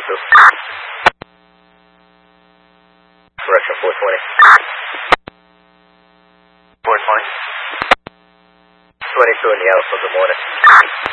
2. Correction 420. 420. 22 in the Alpha, good morning.